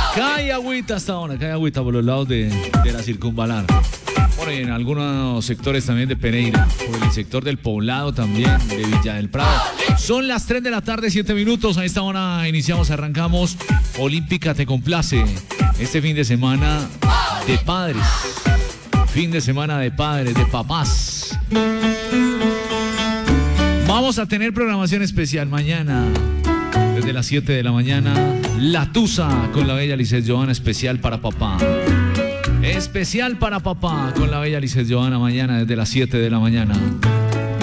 Cae agüita hasta ahora, cae agüita por los lados de la circunvalar. Bueno, y en algunos sectores también de Pereira, por el sector del Poblado también, de Villa del Prado. Son las 3 de la tarde, 7 minutos. A esta hora iniciamos, arrancamos. Olímpica te complace. Este fin de semana de padres. Fin de semana de padres, de papás. Vamos a tener programación especial mañana. Desde las 7 de la mañana, La Tusa con la bella Lizeth Johanna, especial para papá. Especial para papá con la bella Lizeth Johanna mañana desde las 7 de la mañana.